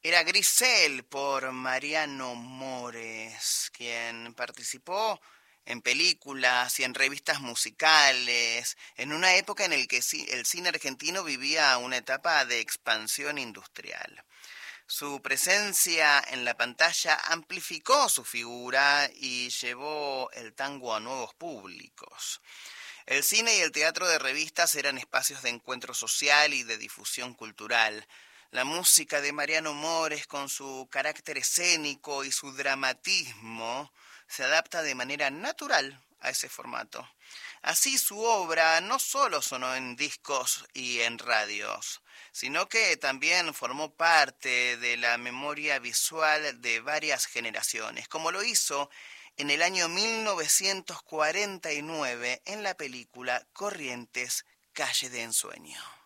Era Grisel por Mariano Mores, quien participó en películas y en revistas musicales, en una época en la que el cine argentino vivía una etapa de expansión industrial. Su presencia en la pantalla amplificó su figura y llevó el tango a nuevos públicos. El cine y el teatro de revistas eran espacios de encuentro social y de difusión cultural. La música de Mariano Mores, con su carácter escénico y su dramatismo, se adapta de manera natural a ese formato. Así su obra no solo sonó en discos y en radios, sino que también formó parte de la memoria visual de varias generaciones, como lo hizo en el año 1949 en la película Corrientes, Calle de Ensueño.